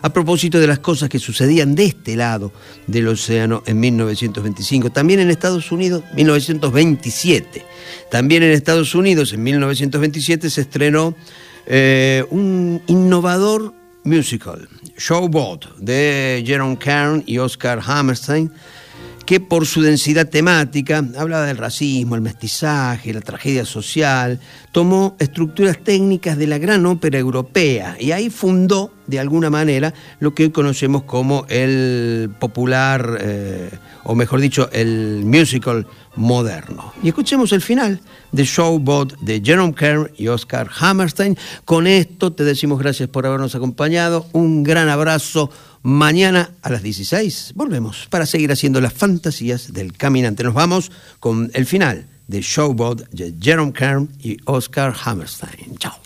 a propósito de las cosas que sucedían de este lado del océano en 1925. También en Estados Unidos, 1927. También en Estados Unidos, en 1927, se estrenó un innovador musical, Showboat, de Jerome Kern y Oscar Hammerstein, que por su densidad temática, hablaba del racismo, el mestizaje, la tragedia social, tomó estructuras técnicas de la gran ópera europea y ahí fundó, de alguna manera, lo que hoy conocemos como el popular, o mejor dicho, el musical moderno. Y escuchemos el final de Showboat de Jerome Kern y Oscar Hammerstein. Con esto te decimos gracias por habernos acompañado. Un gran abrazo. Mañana a las 16 volvemos para seguir haciendo las fantasías del caminante. Nos vamos con el final de Showboat de Jerome Kern y Oscar Hammerstein. Chao.